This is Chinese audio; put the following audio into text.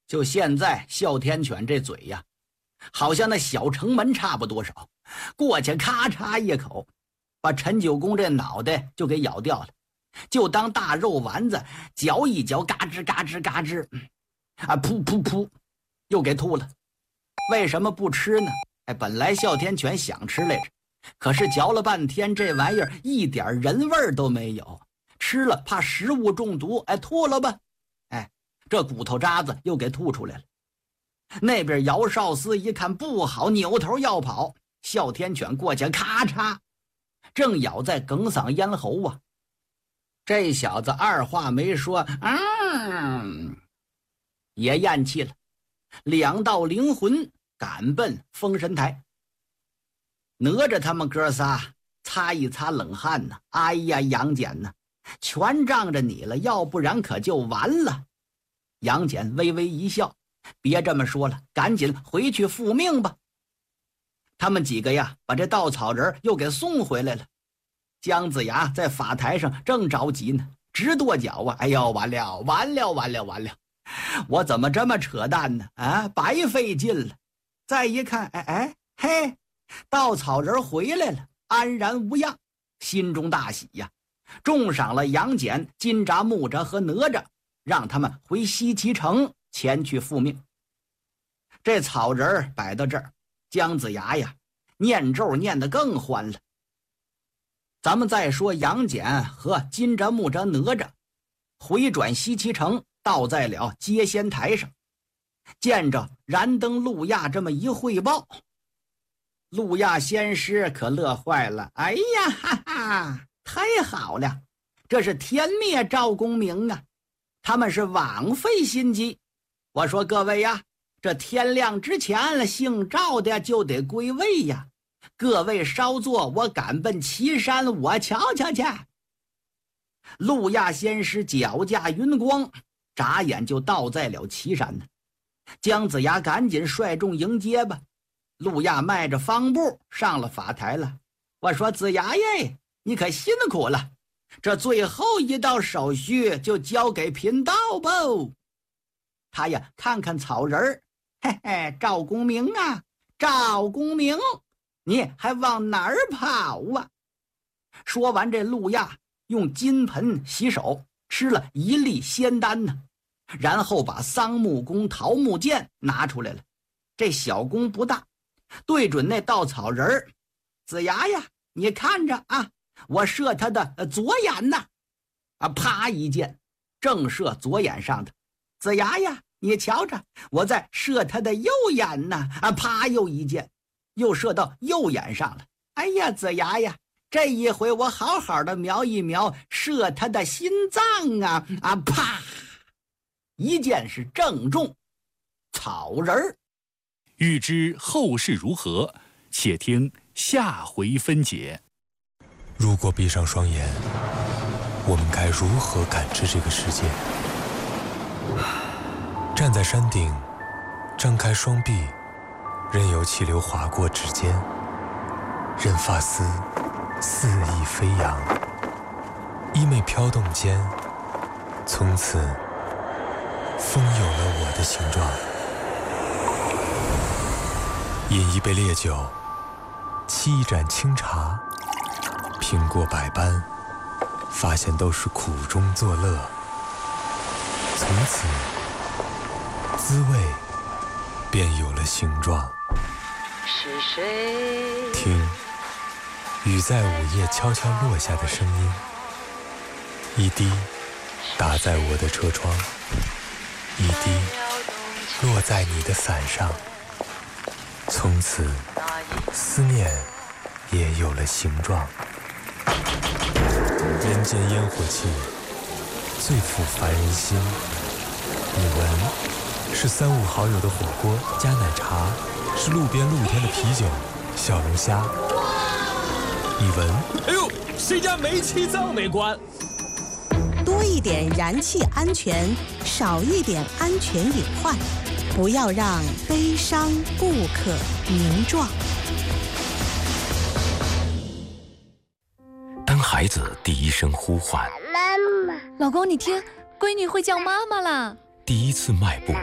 就现在哮天犬这嘴呀，好像那小城门差不多少，过去咔嚓一口，把陈九公这脑袋就给咬掉了，就当大肉丸子嚼一嚼，嘎吱嘎吱嘎吱，噗噗噗，又给吐了。为什么不吃呢？本来哮天犬想吃来着，可是嚼了半天，这玩意儿一点人味儿都没有，吃了怕食物中毒，吐了吧。这骨头渣子又给吐出来了。那边姚少司一看不好，扭头要跑，哮天犬过去咔嚓，正咬在哽嗓咽喉啊。这小子二话没说，也咽气了，两道灵魂赶奔封神台。哪吒他们哥仨擦一擦冷汗呢，哎呀，杨戬呢，全仗着你了，要不然可就完了。杨戬微微一笑，别这么说了，赶紧回去复命吧。他们几个呀，把这稻草人又给送回来了。姜子牙在法台上正着急呢，直跺脚啊！哎呦，完了完了完了完了，我怎么这么扯淡呢？白费劲了。再一看，嘿，稻草人回来了，安然无恙，心中大喜呀，重赏了杨戬、金吒、木吒和哪吒，让他们回西岐城前去复命。这草人摆到这儿，姜子牙呀念咒念得更欢了。咱们再说杨戬和金吒、木吒、哪吒回转西岐城，到在了接仙台上，见着燃灯路亚这么一汇报，路亚仙师可乐坏了。哎呀哈哈，太好了，这是天灭赵公明啊，他们是枉费心机。我说各位呀，这天亮之前姓赵的就得归位呀，各位稍坐，我赶奔岐山，我瞧瞧去。路亚仙师脚驾云光，眨眼就到在了岐山呢。姜子牙赶紧率众迎接吧。路亚迈着方步上了法台了。我说子牙耶，你可辛苦了，这最后一道手续就交给贫道吧。他呀看看草人儿，嘿嘿，赵公明啊，赵公明，你还往哪儿跑啊？说完，这路亚用金盆洗手，吃了一粒仙丹呢，然后把桑木弓、桃木剑拿出来了。这小弓不大，对准那稻草人儿，子牙呀，你看着啊，我射他的左眼呐！啪一箭，正射左眼上的。子牙呀，你瞧着，我再射他的右眼呐！啪又一箭，又射到右眼上了。哎呀，子牙呀，这一回我好好的瞄一瞄，射他的心脏啊！啪，一箭是正中草人儿。 欲知后事如何，且听下回分解。 如果闭上双眼，我们该如何感知这个世界？站在山顶，张开双臂，任由气流划过指尖，任发丝肆意飞扬，衣袂飘动间，从此风有了我的形状。饮一杯烈酒，沏一盏清茶，品过百般，发现都是苦中作乐。从此滋味便有了形状。 是谁？ 听雨在午夜悄悄落下的声音，一滴打在我的车窗，一滴落在你的伞上。从此思念也有了形状。人间烟火气最抚凡人心。你闻，是三五好友的火锅加奶茶，是路边露天的啤酒小龙虾。你闻， 哎呦，谁家煤气灶没关？ 多一点燃气安全，少一点安全隐患，不要让悲伤不可名状。 当孩子第一声呼唤， 妈妈，老公你听，闺女会叫妈妈啦。 第一次迈步，